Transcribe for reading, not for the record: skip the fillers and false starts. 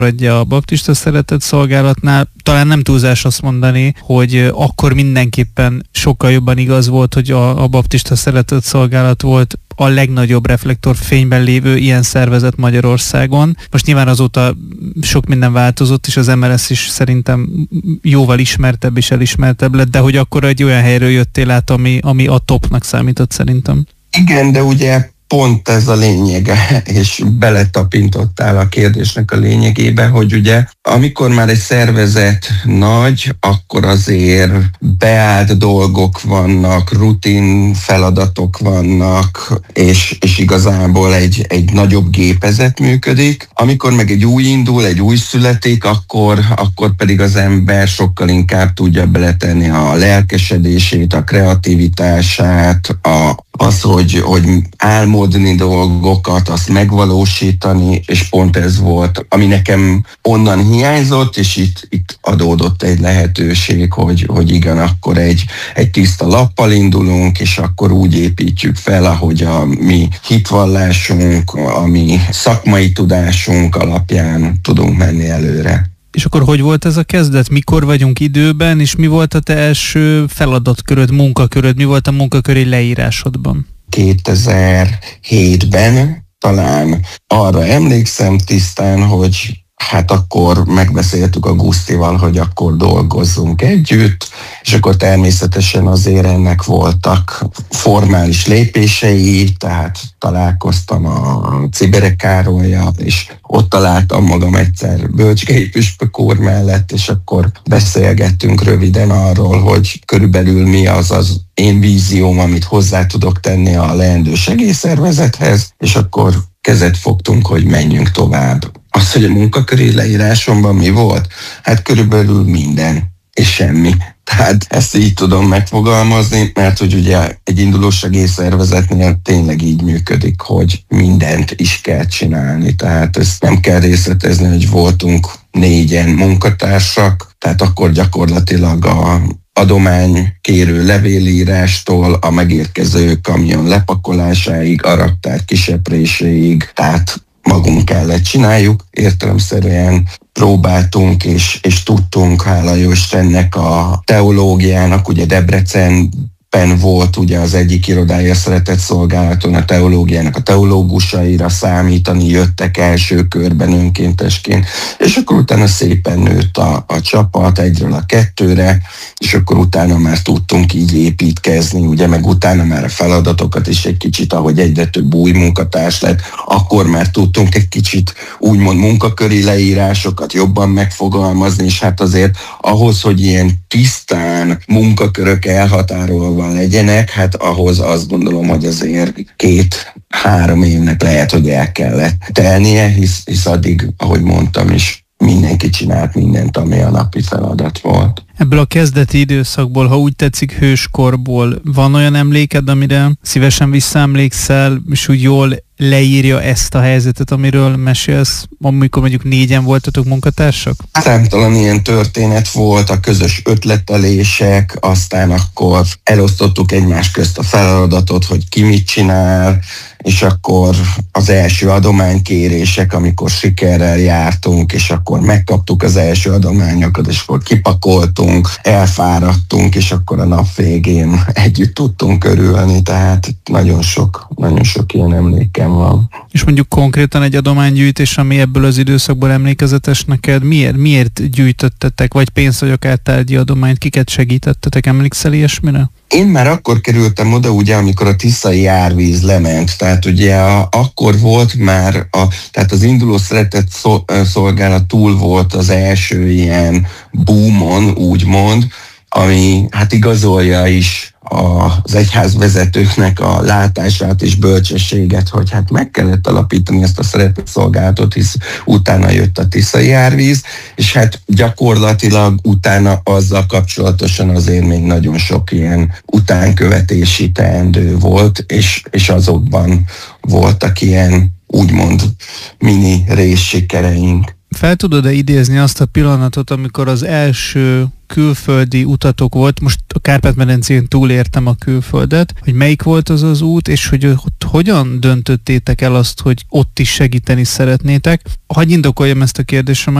a baptista szeretett szolgálatnál talán nem túlzás azt mondani, hogy akkor mindenképpen sokkal jobban igaz volt, hogy a baptista szeretett szolgálat volt a legnagyobb reflektorfényben lévő ilyen szervezet Magyarországon. Most nyilván azóta sok minden változott, és az MLS is szerintem jóval ismertebb és elismertebb lett, de hogy akkor egy olyan helyről jöttél át, ami a topnak számított szerintem. Igen, de ugye pont ez a lényege, és beletapintottál a kérdésnek a lényegébe, hogy ugye amikor már egy szervezet nagy, akkor azért beállt dolgok vannak, rutin feladatok vannak, és igazából egy nagyobb gépezet működik. Amikor meg egy új indul, egy új születik, akkor pedig az ember sokkal inkább tudja beletenni a lelkesedését, a kreativitását, az, hogy álmodni dolgokat, azt megvalósítani, és pont ez volt, ami nekem onnan hiányzott, és itt adódott egy lehetőség, hogy igen, akkor egy tiszta lappal indulunk, és akkor úgy építjük fel, ahogy a mi hitvallásunk, a mi szakmai tudásunk alapján tudunk menni előre. És akkor hogy volt ez a kezdet? Mikor vagyunk időben, és mi volt a te első feladatköröd, munkaköröd? Mi volt a munkaköri leírásodban? 2007-ben talán arra emlékszem tisztán, hogy hát akkor megbeszéltük a Gusztival, hogy akkor dolgozzunk együtt, és akkor természetesen azért ennek voltak formális lépései, tehát találkoztam a Cibere Károlyjal, és ott találtam magam egyszer Bölcsgei püspök úr mellett, és akkor beszélgettünk röviden arról, hogy körülbelül mi az én vízióm, amit hozzá tudok tenni a leendő segélyszervezethez, és akkor kezet fogtunk, hogy menjünk tovább. Az, hogy a munkaköri leírásomban mi volt? Hát körülbelül minden, és semmi. Tehát ezt így tudom megfogalmazni, mert hogy ugye egy induló segélyszervezetnél tényleg így működik, hogy mindent is kell csinálni. Tehát ezt nem kell részletezni, hogy voltunk 4 munkatársak, tehát akkor gyakorlatilag a adománykérő levélírástól a megérkező kamion lepakolásáig, a raktár kisepréséig, tehát magunk kellett csináljuk, értelemszerűen próbáltunk és tudtunk, hála jó Istennek, a teológiának, ugye Debrecenben volt ugye az egyik irodája szeretett szolgálaton, a teológiának a teológusaira számítani, jöttek első körben önkéntesként, és akkor utána szépen nőtt a csapat 1-ről a 2-re, és akkor utána már tudtunk így építkezni, ugye meg utána már a feladatokat is egy kicsit, ahogy egyre több új munkatárs lett, akkor már tudtunk egy kicsit úgymond munkaköri leírásokat jobban megfogalmazni, és hát azért ahhoz, hogy ilyen tisztán munkakörök elhatárolva legyenek, hát ahhoz azt gondolom, hogy azért 2-3 évnek lehet, hogy el kellett telnie, hisz addig, ahogy mondtam is, mindenki csinált mindent, ami a napi feladat volt. Ebből a kezdeti időszakból, ha úgy tetszik, hőskorból van olyan emléked, amire szívesen visszaemlékszel, és úgy jól leírja ezt a helyzetet, amiről mesélsz, amikor mondjuk 4-en voltatok munkatársak? Számtalan ilyen történet volt, a közös ötletelések, aztán akkor elosztottuk egymás közt a feladatot, hogy ki mit csinál, és akkor az első adománykérések, amikor sikerrel jártunk, és akkor megkaptuk az első adományokat, és akkor kipakoltunk, elfáradtunk, és akkor a nap végén együtt tudtunk örülni, tehát nagyon sok ilyen emlékem van. És mondjuk konkrétan egy adománygyűjtés, ami ebből az időszakból emlékezetes neked, miért gyűjtöttetek, vagy pénzt, vagy akár tárgyi adományt, kiket segítettetek, emlékszel ilyesmire? Én már akkor kerültem oda, ugye, amikor a tiszai árvíz lement, tehát ugye akkor volt már, tehát az induló szeretett szolgálat túl volt az első ilyen boomon, úgymond, ami hát igazolja is az egyház vezetőknek a látását és bölcsességet, hogy hát meg kellett alapítani ezt a szeretett szolgálatot, hisz utána jött a tiszai árvíz, és hát gyakorlatilag utána azzal kapcsolatosan azért még nagyon sok ilyen utánkövetési teendő volt, és azokban voltak ilyen úgymond mini részsikereink. Fel tudod-e idézni azt a pillanatot, amikor az első külföldi utatok volt, most a Kárpát-medencén túlértem a külföldet, hogy melyik volt az az út, és hogy ott hogyan döntöttétek el azt, hogy ott is segíteni szeretnétek? Hagyj indokoljam ezt a kérdésemet.